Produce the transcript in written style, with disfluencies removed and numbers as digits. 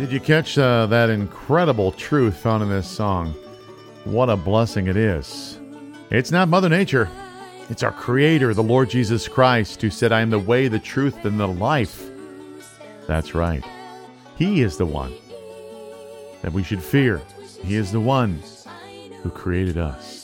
Did you catch that incredible truth found in this song? What a blessing it is. It's not Mother Nature. It's our Creator, the Lord Jesus Christ, who said, I am the way, the truth, and the life. That's right. He is the one that we should fear. He is the one who created us.